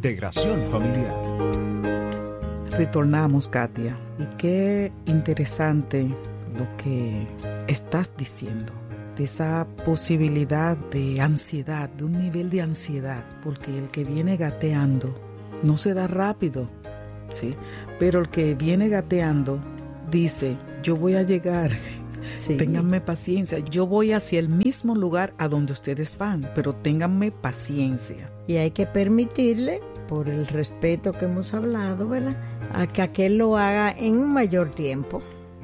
Integración Familiar. Retornamos, Katia, y qué interesante lo que estás diciendo, de esa posibilidad de ansiedad, de un nivel de ansiedad, porque el que viene gateando no se da rápido, ¿sí? Pero el que viene gateando dice, yo voy a llegar, sí. Ténganme paciencia, yo voy hacia el mismo lugar a donde ustedes van, pero ténganme paciencia. Y hay que permitirle, por el respeto que hemos hablado, ¿verdad?, a que aquel lo haga en un mayor tiempo.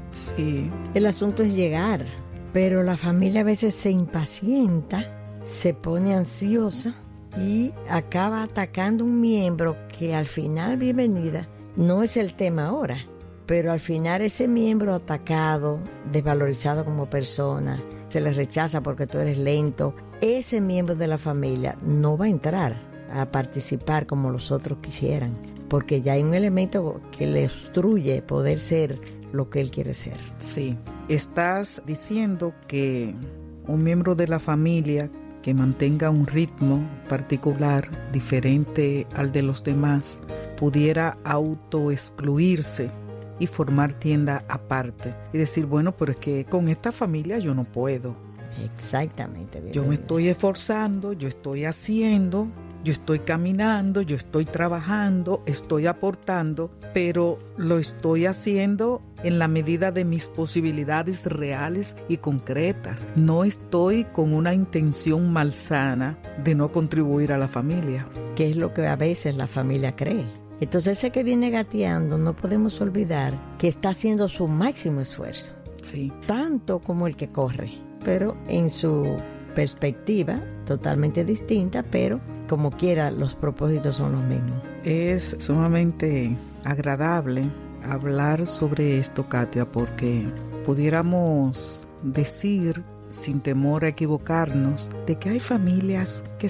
Sí. El asunto es llegar, pero la familia a veces se impacienta, se pone ansiosa y acaba atacando un miembro que al final, bienvenida, no es el tema ahora, pero al final ese miembro atacado, desvalorizado como persona, se le rechaza porque tú eres lento, ese miembro de la familia no va a entrar a participar como los otros quisieran, porque ya hay un elemento que le obstruye poder ser lo que él quiere ser. Sí, estás diciendo que un miembro de la familia que mantenga un ritmo particular diferente al de los demás pudiera autoexcluirse y formar tienda aparte y decir, bueno, pero es que con esta familia yo no puedo. Exactamente. Yo me estoy esforzando, yo estoy haciendo, yo estoy caminando, yo estoy trabajando, estoy aportando, pero lo estoy haciendo en la medida de mis posibilidades reales y concretas. No estoy con una intención malsana de no contribuir a la familia. Que es lo que a veces la familia cree. Entonces ese que viene gateando, no podemos olvidar que está haciendo su máximo esfuerzo. Sí. Tanto como el que corre, pero en su perspectiva totalmente distinta, pero como quiera los propósitos son los mismos. Es sumamente agradable hablar sobre esto, Katia, porque pudiéramos decir sin temor a equivocarnos de que hay familias que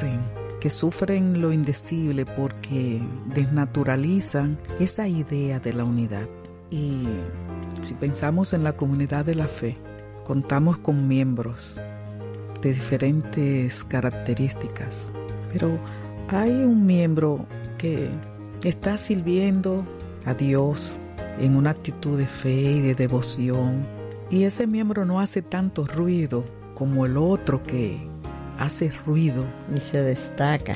sufren lo indecible porque desnaturalizan esa idea de la unidad. Y si pensamos en la comunidad de la fe, contamos con miembros de diferentes características, pero hay un miembro que está sirviendo a Dios en una actitud de fe y de devoción, y ese miembro no hace tanto ruido como el otro que hace ruido y se destaca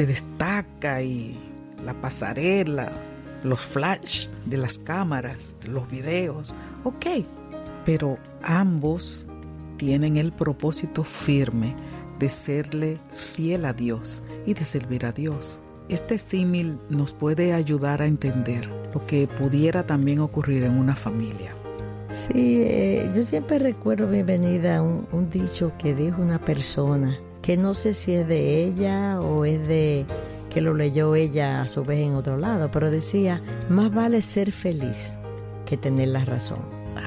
y la pasarela, los flash de las cámaras, de los videos, ok, pero ambos tienen el propósito firme de serle fiel a Dios y de servir a Dios. Este símil nos puede ayudar a entender lo que pudiera también ocurrir en una familia. Sí, yo siempre recuerdo, bienvenida, un dicho que dijo una persona, que no sé si es de ella o es de que lo leyó ella a su vez en otro lado, pero decía, más vale ser feliz que tener la razón.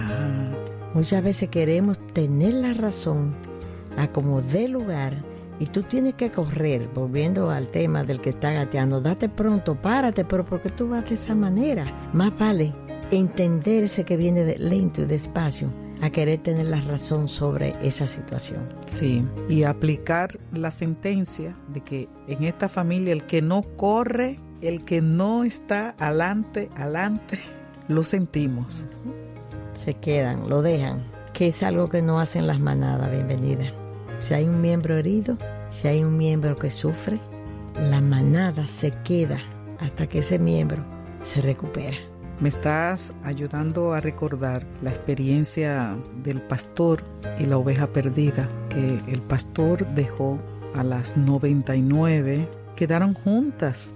Muchas veces queremos tener la razón a como dé lugar y tú tienes que correr, volviendo al tema del que está gateando, date pronto, párate, pero porque tú vas de esa manera. Más vale entenderse que viene de lento y despacio a querer tener la razón sobre esa situación. Sí, y aplicar la sentencia de que en esta familia el que no corre, el que no está adelante, lo sentimos. Se quedan, lo dejan, que es algo que no hacen las manadas, bienvenida. Si hay un miembro herido, si hay un miembro que sufre, la manada se queda hasta que ese miembro se recupera. Me estás ayudando a recordar la experiencia del pastor y la oveja perdida, que el pastor dejó a las 99, quedaron juntas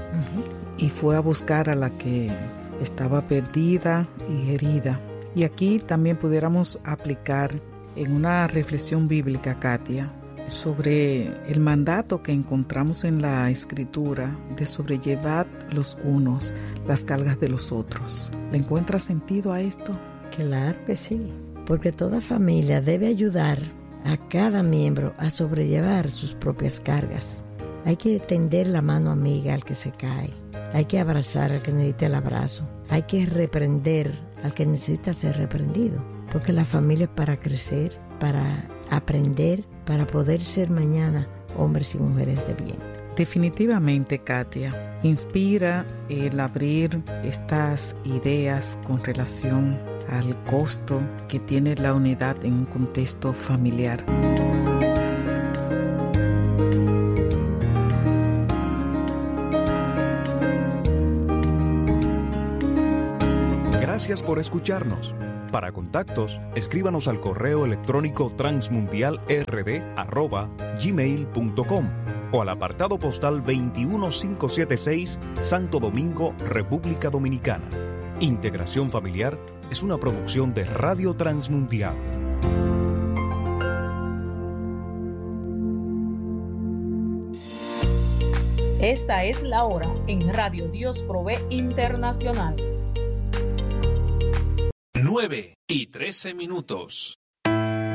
y fue a buscar a la que estaba perdida y herida. Y aquí también pudiéramos aplicar en una reflexión bíblica, Katia, sobre el mandato que encontramos en la Escritura de sobrellevar los unos las cargas de los otros. ¿Le encuentras sentido a esto? Claro que sí, porque toda familia debe ayudar a cada miembro a sobrellevar sus propias cargas. Hay que tender la mano amiga al que se cae, hay que abrazar al que necesita el abrazo, hay que reprender al que necesita ser reprendido, porque la familia es para crecer, para aprender, para poder ser mañana hombres y mujeres de bien. Definitivamente, Katia, inspira el abrir estas ideas con relación al costo que tiene la unidad en un contexto familiar. Gracias por escucharnos. Para contactos, escríbanos al correo electrónico transmundialrd@gmail.com o al apartado postal 21576, Santo Domingo, República Dominicana. Integración Familiar es una producción de Radio Transmundial. Esta es la hora en Radio Dios Provee Internacional. 9:13.